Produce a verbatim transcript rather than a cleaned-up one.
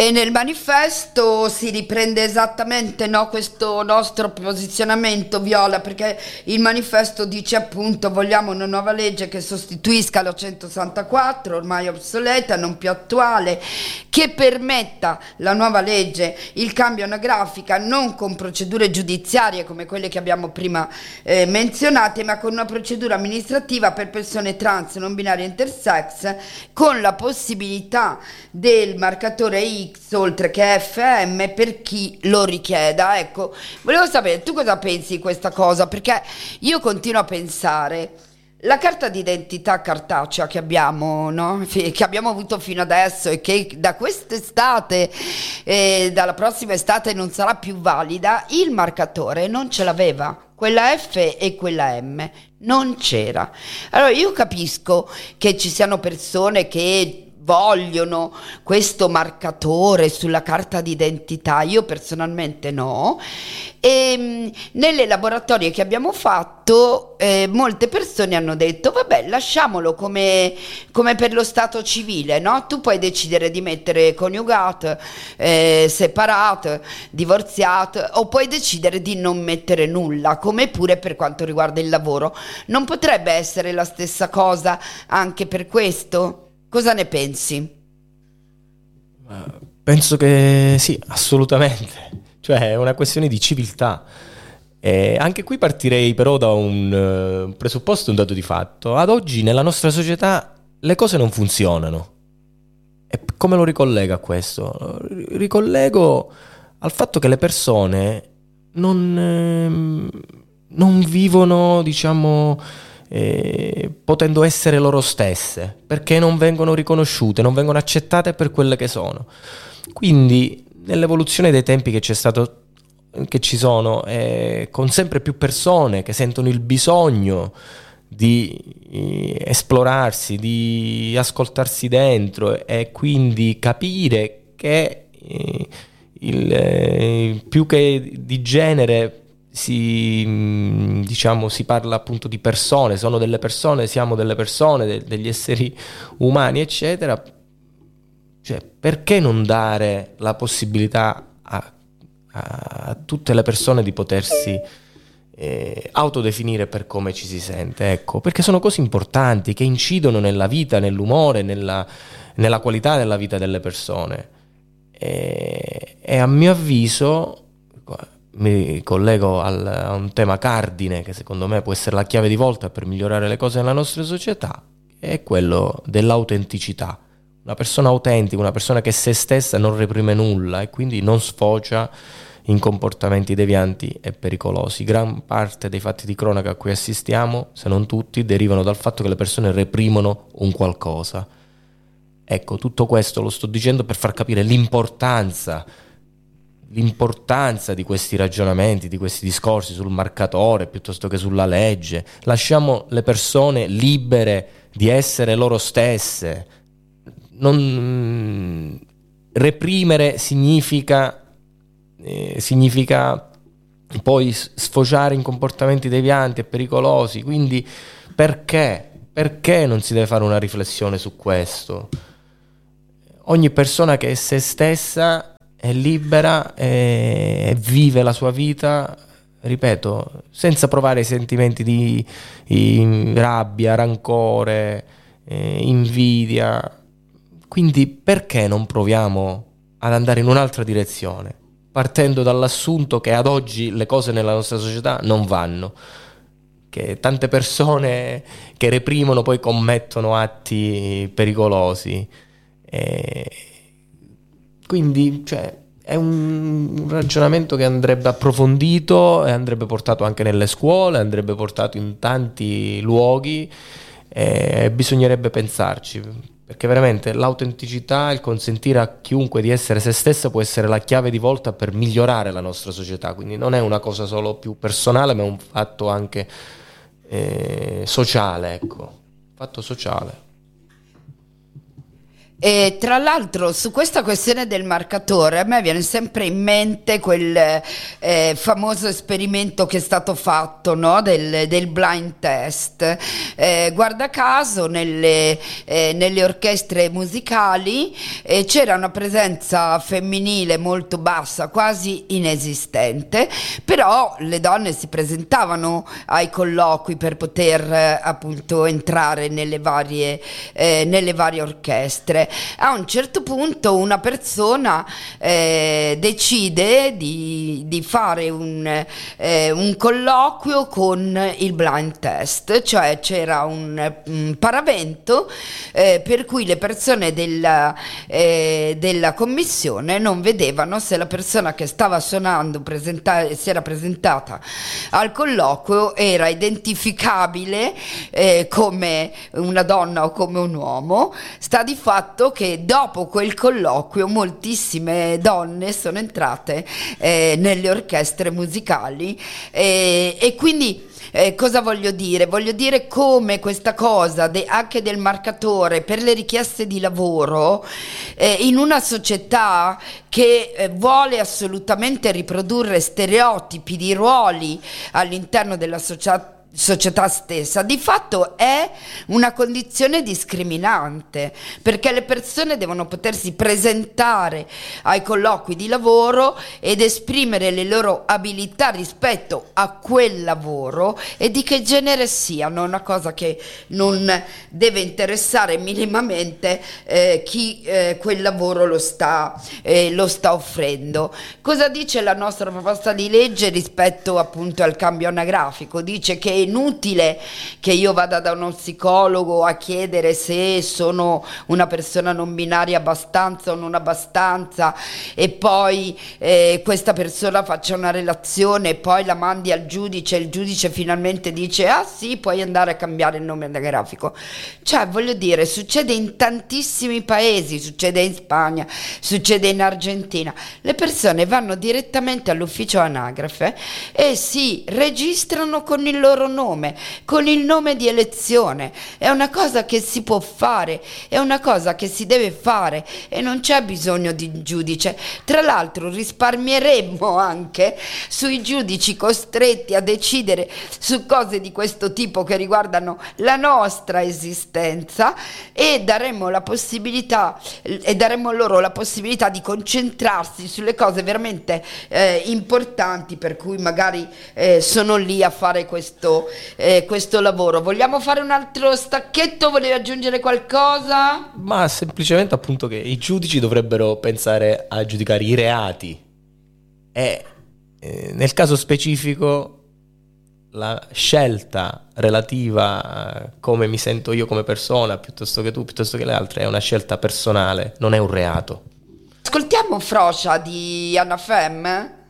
E nel manifesto si riprende esattamente, no, questo nostro posizionamento, Viola, perché il manifesto dice appunto: vogliamo una nuova legge che sostituisca la centosessantaquattro, ormai obsoleta, non più attuale, che permetta la nuova legge il cambio anagrafica non con procedure giudiziarie come quelle che abbiamo prima eh, menzionate, ma con una procedura amministrativa per persone trans, non binarie, intersex, con la possibilità del marcatore X oltre che F M per chi lo richieda. Ecco, volevo sapere, tu cosa pensi di questa cosa? Perché io continuo a pensare, la carta d'identità cartacea che abbiamo, no? Che abbiamo avuto fino adesso e che da quest'estate e dalla prossima estate non sarà più valida, il marcatore non ce l'aveva, quella F e quella M non c'era. Allora io capisco che ci siano persone che vogliono questo marcatore sulla carta d'identità, io personalmente no, e mh, nelle laboratorie che abbiamo fatto eh, molte persone hanno detto vabbè, lasciamolo come, come per lo stato civile, no? Tu puoi decidere di mettere coniugato, eh, separato, divorziato, o puoi decidere di non mettere nulla, come pure per quanto riguarda il lavoro. Non potrebbe essere la stessa cosa anche per questo? Cosa ne pensi? Penso che sì, assolutamente. Cioè è una questione di civiltà. E anche qui partirei però da un uh, presupposto, un dato di fatto. Ad oggi nella nostra società le cose non funzionano. E come lo ricollego a questo? Ricollego al fatto che le persone non, eh, non vivono, diciamo, Eh, potendo essere loro stesse, perché non vengono riconosciute, non vengono accettate per quelle che sono. Quindi nell'evoluzione dei tempi che c'è stato, che ci sono, eh, con sempre più persone che sentono il bisogno di eh, esplorarsi, di ascoltarsi dentro e quindi capire che eh, il, eh, più che di genere si, diciamo, si parla appunto di persone, sono delle persone, siamo delle persone, de- degli esseri umani, eccetera. Cioè, perché non dare la possibilità a, a tutte le persone di potersi eh, autodefinire per come ci si sente? Ecco, perché sono cose importanti che incidono nella vita, nell'umore, nella, nella qualità della vita delle persone. E, e a mio avviso, mi collego al, a un tema cardine che secondo me può essere la chiave di volta per migliorare le cose nella nostra società, è quello dell'autenticità. Una persona autentica, una persona che se stessa non reprime nulla e quindi non sfocia in comportamenti devianti e pericolosi. Gran parte dei fatti di cronaca a cui assistiamo, se non tutti, derivano dal fatto che le persone reprimono un qualcosa. Ecco, tutto questo lo sto dicendo per far capire l'importanza l'importanza di questi ragionamenti, di questi discorsi sul marcatore piuttosto che sulla legge. Lasciamo le persone libere di essere loro stesse. Non reprimere significa eh, significa poi sfociare in comportamenti devianti e pericolosi. Quindi perché perché non si deve fare una riflessione su questo? Ogni persona che è se stessa è libera e, e vive la sua vita, ripeto, senza provare i sentimenti di, di rabbia, rancore, eh, invidia. Quindi perché non proviamo ad andare in un'altra direzione, partendo dall'assunto che ad oggi le cose nella nostra società non vanno, che tante persone che reprimono poi commettono atti pericolosi. E quindi, cioè, è un ragionamento che andrebbe approfondito e andrebbe portato anche nelle scuole, andrebbe portato in tanti luoghi e bisognerebbe pensarci, perché veramente l'autenticità, il consentire a chiunque di essere se stesso può essere la chiave di volta per migliorare la nostra società. Quindi non è una cosa solo più personale, ma è un fatto anche eh, sociale, ecco, fatto sociale. E tra l'altro su questa questione del marcatore a me viene sempre in mente quel eh, famoso esperimento che è stato fatto, no? del, del blind test. Eh, guarda caso nelle, eh, nelle orchestre musicali eh, c'era una presenza femminile molto bassa, quasi inesistente, però le donne si presentavano ai colloqui per poter eh, appunto entrare nelle varie, eh, nelle varie orchestre. A un certo punto una persona eh, decide di, di fare un, eh, un colloquio con il blind test, cioè c'era un, un paravento eh, per cui le persone della, eh, della commissione non vedevano se la persona che stava suonando presenta- si era presentata al colloquio era identificabile eh, come una donna o come un uomo. Sta di fatto che dopo quel colloquio moltissime donne sono entrate eh, nelle orchestre musicali eh, e quindi eh, cosa voglio dire? Voglio dire come questa cosa de- anche del marcatore per le richieste di lavoro eh, in una società che eh, vuole assolutamente riprodurre stereotipi di ruoli all'interno della società società stessa, di fatto è una condizione discriminante, perché le persone devono potersi presentare ai colloqui di lavoro ed esprimere le loro abilità rispetto a quel lavoro e di che genere siano, una cosa che non deve interessare minimamente eh, chi eh, quel lavoro lo sta, eh, lo sta offrendo. Cosa dice la nostra proposta di legge rispetto appunto al cambio anagrafico? Dice che inutile che io vada da uno psicologo a chiedere se sono una persona non binaria abbastanza o non abbastanza e poi eh, questa persona faccia una relazione e poi la mandi al giudice e il giudice finalmente dice ah sì, puoi andare a cambiare il nome anagrafico. Cioè voglio dire, succede in tantissimi paesi, succede in Spagna, succede in Argentina. Le persone vanno direttamente all'ufficio anagrafe e si registrano con il loro nome, con il nome di elezione. È una cosa che si può fare, è una cosa che si deve fare e non c'è bisogno di giudice. Tra l'altro risparmieremmo anche sui giudici costretti a decidere su cose di questo tipo che riguardano la nostra esistenza e daremmo la possibilità e daremmo loro la possibilità di concentrarsi sulle cose veramente eh, importanti, per cui magari eh, sono lì a fare questo Eh, questo lavoro. Vogliamo fare un altro stacchetto? Volevi aggiungere qualcosa? Ma semplicemente appunto che i giudici dovrebbero pensare a giudicare i reati e eh, nel caso specifico la scelta relativa a come mi sento io come persona piuttosto che tu, piuttosto che le altre, è una scelta personale, non è un reato. Ascoltiamo Frocia di Anna Femme.